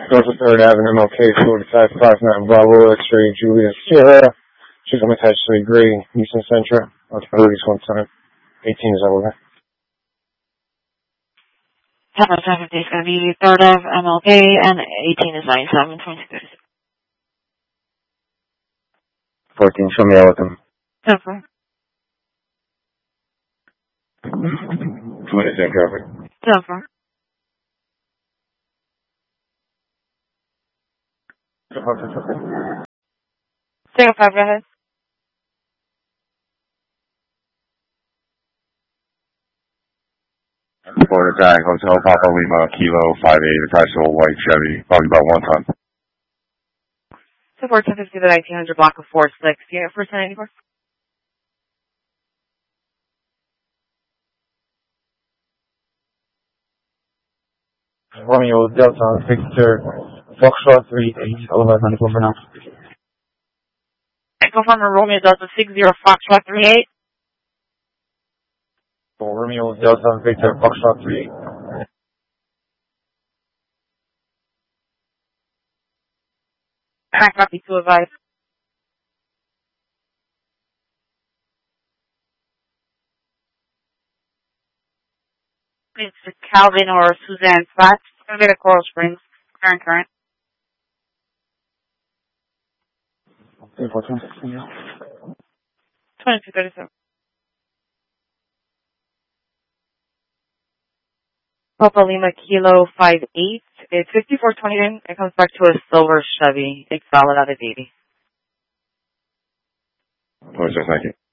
North of 3rd Avenue, MLK, 4559 Bravo, X-ray, Julius Sierra. She's on attached to a gray Nissan Sentra. I'll release one time. 18 is over. Traffic is going to be 3rd of MLK, and 18 is 97, 26. 14, show me out with them. 10-4. 20, traffic. 10-4. 05, go ahead. Florida Tag, Hotel Papa Lima, Kilo 58, attached to a white Chevy, probably about 1 ton. Support 1050 to the 1900 block of 46, unit for 1084. Romeo Delta, Victor, Foxtrot 38, Oliver 94 for now. Confirm Romeo Delta 60 Foxtrot 38. Romeo Delta, Victor, Foxtrot 38. Copy to advise. It's Calvin or Suzanne Spots. It's going to be at Coral Springs. Current. 2237. Papa Lima Kilo 58. It's 5429. It comes back to a silver Chevy. It's valid out of 80. Thank you.